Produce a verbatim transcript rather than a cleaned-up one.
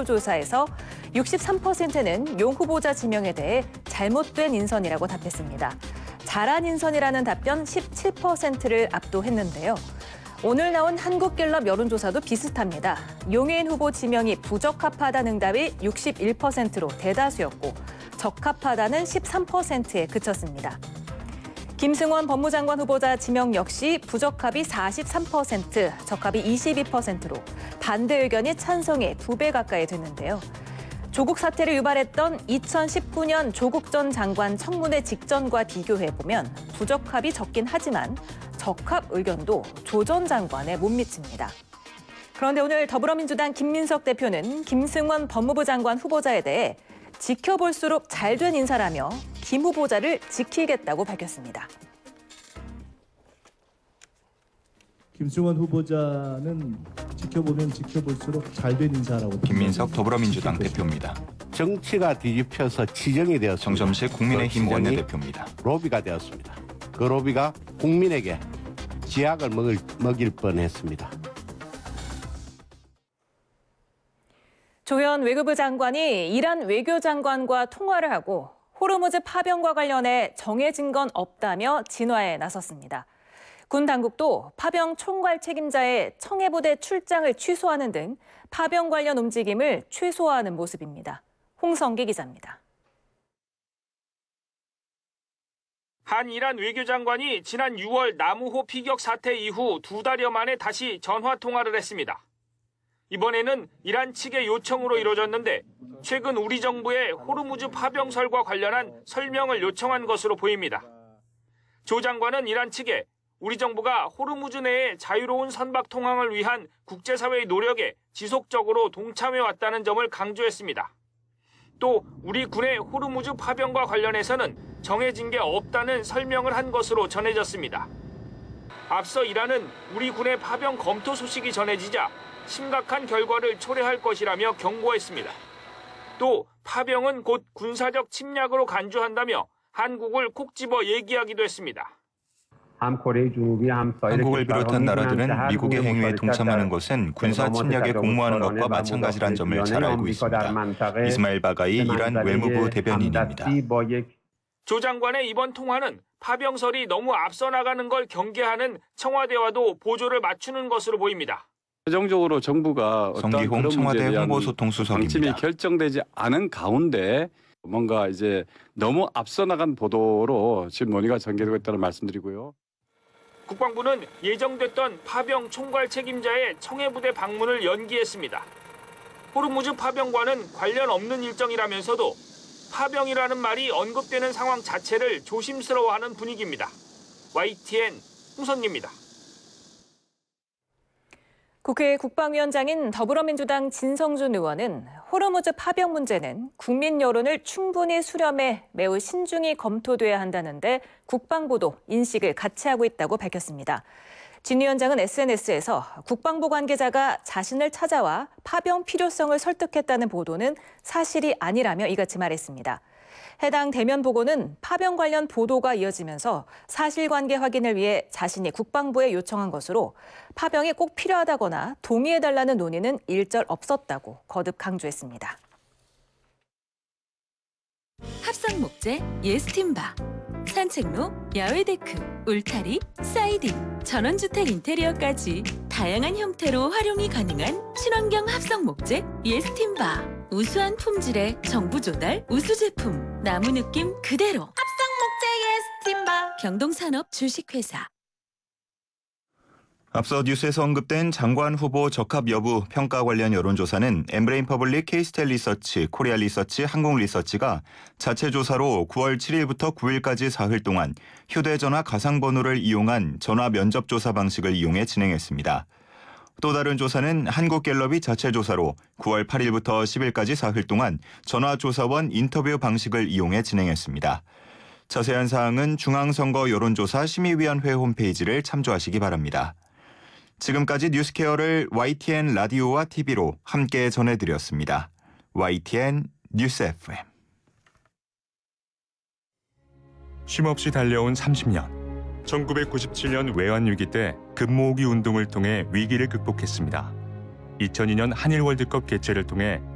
여론조사에서 육십삼 퍼센트는 용 후보자 지명에 대해 잘못된 인선이라고 답했습니다. 잘한 인선이라는 답변 십칠 퍼센트를 압도했는데요. 오늘 나온 한국갤럽 여론조사도 비슷합니다. 용해인 후보 지명이 부적합하다는 응답이 육십일 퍼센트로 대다수였고 적합하다는 십삼 퍼센트에 그쳤습니다. 김승원 법무장관 후보자 지명 역시 부적합이 사십삼 퍼센트, 적합이 이십이 퍼센트로 반대 의견이 찬성의 두 배 가까이 됐는데요. 조국 사태를 유발했던 이천십구 년 조국 전 장관 청문회 직전과 비교해보면 부적합이 적긴 하지만 적합 의견도 조 전 장관에 못 미칩니다. 그런데 오늘 더불어민주당 김민석 대표는 김승원 법무부 장관 후보자에 대해 지켜볼수록 잘된 인사라며 김 후보자를 지키겠다고 밝혔습니다. 김승원 후보자는 지켜보면 지켜볼수록 잘된 인사라고. 김민석 더불어민주당 대표입니다. 정치가 뒤집혀서 지정이 되었습니다. 정점식 국민의힘 그 원내대표입니다. 로비가 되었습니다. 그 로비가 국민에게 지약을 먹을, 먹일 뻔했습니다. 조현 외교부 장관이 이란 외교장관과 통화를 하고 호르무즈 파병과 관련해 정해진 건 없다며 진화에 나섰습니다. 군 당국도 파병 총괄 책임자의 청해부대 출장을 취소하는 등 파병 관련 움직임을 최소화하는 모습입니다. 홍성기 기자입니다. 한 이란 외교장관이 지난 유월 나무호 피격 사태 이후 두 달여 만에 다시 전화 통화를 했습니다. 이번에는 이란 측의 요청으로 이뤄졌는데 최근 우리 정부의 호르무즈 파병설과 관련한 설명을 요청한 것으로 보입니다. 조 장관은 이란 측에 우리 정부가 호르무즈 내의 자유로운 선박 통항을 위한 국제사회의 노력에 지속적으로 동참해왔다는 점을 강조했습니다. 또 우리 군의 호르무즈 파병과 관련해서는 정해진 게 없다는 설명을 한 것으로 전해졌습니다. 앞서 이란은 우리 군의 파병 검토 소식이 전해지자 심각한 결과를 초래할 것이라며 경고했습니다. 또 파병은 곧 군사적 침략으로 간주한다며 한국을 콕 집어 얘기하기도 했습니다. 한국을 비롯한 나라들은 미국의 행위에 동참하는 것은 군사 침략에 공모하는 것과 마찬가지란 점을 잘 알고 있습니다. 이스마일 바가이 이란 외무부 대변인입니다. 조 장관의 이번 통화는 파병설이 너무 앞서 나가는 걸 경계하는 청와대와도 보조를 맞추는 것으로 보입니다. 최종적으로 정부가 어떤 성기홍 청와대 홍보소통수석입니다. 방침이 결정되지 않은 가운데 뭔가 이제 너무 앞서 나간 보도로 지금 논의가 전개되고 있다는 말씀드리고요. 국방부는 예정됐던 파병 총괄 책임자의 청해부대 방문을 연기했습니다. 호르무즈 파병과는 관련 없는 일정이라면서도 파병이라는 말이 언급되는 상황 자체를 조심스러워하는 분위기입니다. 와이티엔 홍선기입니다. 국회 국방위원장인 더불어민주당 진성준 의원은 호르무즈 파병 문제는 국민 여론을 충분히 수렴해 매우 신중히 검토돼야 한다는데 국방부도 인식을 같이 하고 있다고 밝혔습니다. 진 위원장은 에스엔에스에서 국방부 관계자가 자신을 찾아와 파병 필요성을 설득했다는 보도는 사실이 아니라며 이같이 말했습니다. 해당 대면 보고는 파병 관련 보도가 이어지면서 사실관계 확인을 위해 자신이 국방부에 요청한 것으로 파병이 꼭 필요하다거나 동의해달라는 논의는 일절 없었다고 거듭 강조했습니다. 합성 목재, 예스팀바, 산책로, 야외 데크, 울타리, 사이딩, 전원주택 인테리어까지 다양한 형태로 활용이 가능한 친환경 합성 목재, 예스팀바. 우수한 품질의 정부 조달 우수 제품, 나무 느낌 그대로. 합성 목재 예스팀바. 경동산업 주식회사. 앞서 뉴스에서 언급된 장관 후보 적합 여부 평가 관련 여론조사는 엠브레인 퍼블릭, 케이스텔 리서치, 코리아 리서치, 한국 리서치가 자체 조사로 구월 칠일부터 구일까지 사흘 동안 휴대전화 가상번호를 이용한 전화 면접 조사 방식을 이용해 진행했습니다. 또 다른 조사는 한국갤럽이 자체 조사로 구월 팔일부터 십일까지 사흘 동안 전화조사원 인터뷰 방식을 이용해 진행했습니다. 자세한 사항은 중앙선거 여론조사 심의위원회 홈페이지를 참조하시기 바랍니다. 지금까지 뉴스케어를 와이티엔 라디오와 티비로 함께 전해드렸습니다. 와이티엔 뉴스 에프엠. 쉼없이 달려온 삼십 년. 천구백구십칠년 외환위기 때 금모으기 운동을 통해 위기를 극복했습니다. 이천이년 한일 월드컵 개최를 통해